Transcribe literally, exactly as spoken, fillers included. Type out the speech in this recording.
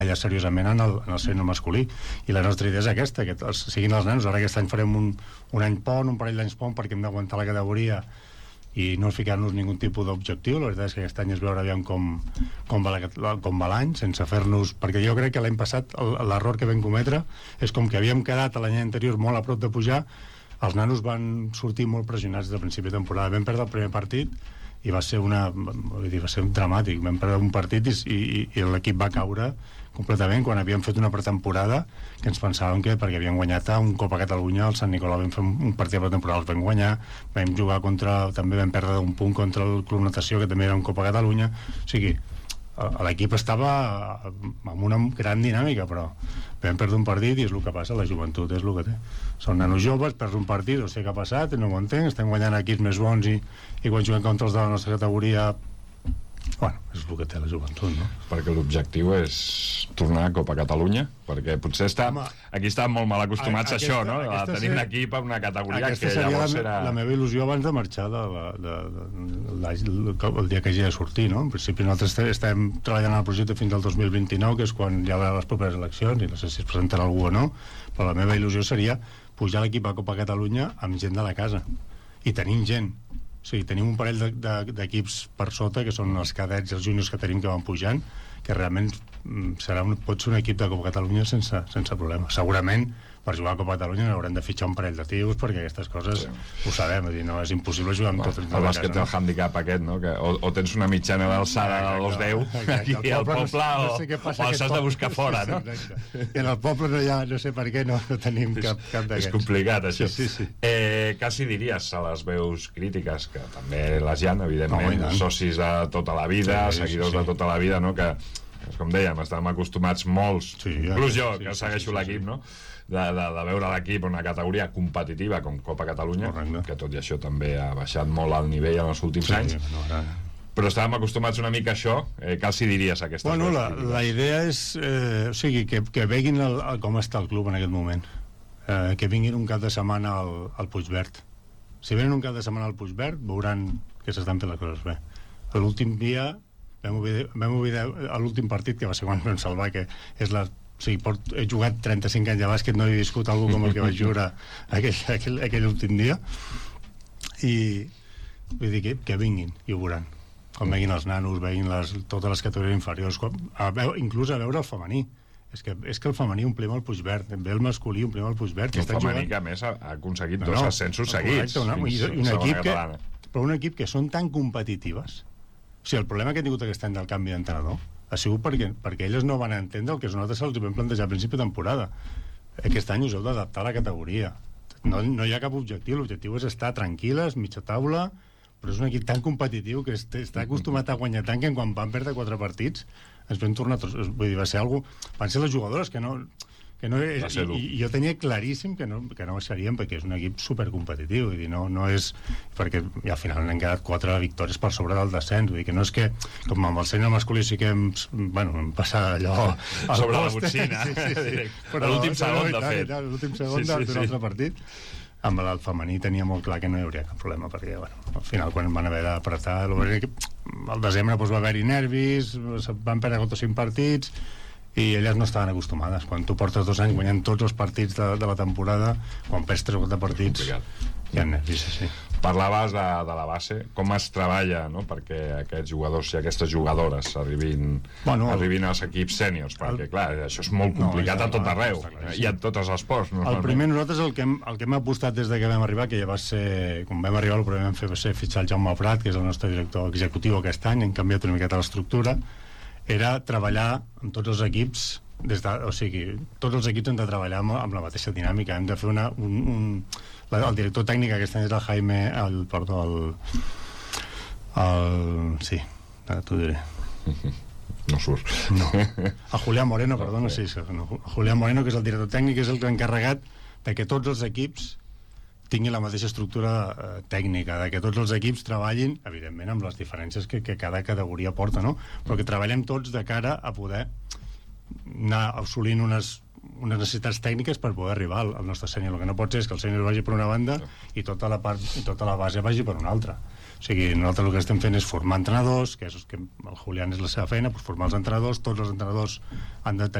allà seriosament en el, en el sènior masculí, i la nostra idea és aquesta, que els, siguin els nanos. Ara aquest any farem un, un any pont, un parell d'anys pont, perquè hem d'aguantar la categoria i no ficar-nos ningú tipus d'objectiu. La veritat és que aquest any es veure aviam com, com va la, com va l'any, sense fer-nos, perquè jo crec que l'any passat l'error que vam cometre és com que havíem quedat l'any anterior molt a prop de pujar, els nanos van sortir molt pressionats de principi de temporada. Vam perdre el primer partit i va ser una, vull dir, va ser un dramàtic. Vam perdre un partit i, i, i l'equip va caure completament quan havíem fet una pretemporada que ens pensàvem que perquè havíem guanyat un cop a Catalunya al Sant Nicolau, vam fer un partit de pretemporada, els vam guanyar, vam jugar contra, també vam perdre un punt contra el Club Natació, que també era un cop a Catalunya. O sigui, l'equip estava amb una gran dinàmica, però vam perdre un partit i és el que passa, la joventut és el que té. Són nanos joves, perds un partit, no sé què ha passat, no ho entenc, estem guanyant equips més bons i, i quan juguem contra els de la nostra categoria, bueno, és el que té la joventut, no? Perquè l'objectiu és tornar a Copa Catalunya, perquè potser està, Home, aquí estan molt mal acostumats a, aquesta, a això, no? A tenir ser, un equip amb una categoria que llavors la, era... la meva il·lusió abans de marxar de, de, de, de, de, el dia que hagi de sortir, no? En principi nosaltres estem treballant al projecte fins al dos mil vint-i-nou, que és quan hi haurà les properes eleccions, i no sé si es presentarà algú o no, però la meva il·lusió seria pujar l'equip a Copa Catalunya amb gent de la casa, i tenim gent. O sigui, tenim un parell d'equips de, de, per sota, que són els cadets i els júniors que tenim que van pujant, que realment serà un, pot ser un equip de Copa Catalunya sense, sense problema. Segurament per jugar a Copa Catalunya haurem de fitxar un parell de tios, perquè aquestes coses, sí, ho sabem, dir, no és impossible jugar amb bueno, tot el bàsquet té el handicap aquest, no? Que o, o tens una mitjana d'alçada de dos deu i al poble, poble no, no sé o, o els has de buscar fora, no? I en el poble no hi ha, no sé per què no, no tenim cap, cap d'aquests. És complicat això. Sí, sí, sí. Eh, quasi diries a les veus crítiques, que també les hi ha, evidentment, no, socis de tota la vida, sí, seguidors sí, sí. de tota la vida, no? Que, com dèiem, estàvem acostumats molts, sí, ja, inclús jo, sí, que sí, segueixo sí, sí, l'equip, sí. no? De, de, de veure l'equip en una categoria competitiva com Copa Catalunya, Correcte. Que tot i això també ha baixat molt el nivell en els últims sí, anys, no, ara... però estàvem acostumats una mica a això. Eh, què els diries a aquestes bueno, coses? La, la idea és eh, o sigui, que, que veguin el, el, com està el club en aquest moment, eh, que vinguin un cap de setmana al, al Puigverd. Si venen un cap de setmana al Puigverd veuran que s'estan fent les coses bé. L'últim dia vam oblidar, vam oblidar l'últim partit, que va ser quan vam salvar, que és la... O sigui, port, he jugat trenta-cinc anys de bàsquet, no he viscut algú com el que vaig jugar aquell, aquell, aquell últim dia, i vull dir que, que vinguin i ho veuran, quan veguin els nanos, veguin les, totes les categories inferiors, quan, a veu, inclús a veure el femení. És que, és que el femení omplim el Puigverd, ve el masculí omplim el Puigverd. El femení jugant... que a més ha aconseguit no, dos no, ascensos seguits. Correcte, una, i, un equip que, però un equip que són tan competitives. O sigui, el problema que ha tingut aquest any del canvi d'entrenador ha sigut perquè, perquè elles no van entendre el que nosaltres els vam plantejar a principi de temporada. Aquest any us heu d'adaptar a la categoria. No, no hi ha cap objectiu, l'objectiu és estar tranquil·les, mitja taula, però és un equip tan competitiu que està acostumat a guanyar tant que quan van perdre quatre partits ens vam tornar tots, vull dir, va ser algú, van ser les jugadores que no... Que no és, i, i jo tenia claríssim que no, que no baixaríem, perquè és un equip supercompetitiu, vull dir, no, no és perquè i al final n'han quedat quatre victòries per sobre del descens, vull dir que no és que com amb el sènior masculí sí que hem, bueno, hem passat allò sobre la botzina, sí, sí, sí. Però l'últim segon de fet l'últim segon sí, sí, d'un sí. altre partit. Amb el femení tenia molt clar que no hi hauria cap problema, perquè bueno, al final quan van haver d'apretar al desembre doncs, va haver-hi nervis, van perdre quatre o cinc partits i elles no estaven acostumades. Quan tu portes dos anys guanyant tots els partits de, de la temporada, quan perds tres o quatre partits hi ha nervis, sí. Parlaves de, de la base, com es treballa, no?, perquè aquests jugadors i aquestes jugadores arribin, bueno, arribin als equips sèniors, perquè el, clar, això és molt complicat no, a tot arreu i a tots els esports. El primer, nosaltres el que, hem, el que hem apostat des de que vam arribar, que ja va ser, quan vam arribar el primer vam fer va ser fitxar el Jaume Prat, que és el nostre director executiu aquest any, hem canviat una miqueta l'estructura, era treballar amb tots els equips des de, o sigui, tots els equips hem de treballar amb, amb la mateixa dinàmica, hem de fer una un, un, la, el director tècnic aquest any és el Jaime el, perdó, el, el sí, ara t'ho diré no surt no. el Julián Moreno, perdona sí, no, el Julián Moreno, que és el director tècnic, és el encarregat de que tots els equips tinguin la mateixa estructura eh, tècnica, de que tots els equips treballin, evidentment amb les diferències que, que cada categoria porta, no? Però que treballem tots de cara a poder anar assolint unes, unes necessitats tècniques per poder arribar al, al nostre sènior. El que no pot ser és que el sènior vagi per una banda i tota la part i tota la base vagi per una altra. O sigui, nosaltres el que estem fent és formar entrenadors, que és que el Julián és la seva feina, doncs formar els entrenadors, tots els entrenadors han de tenir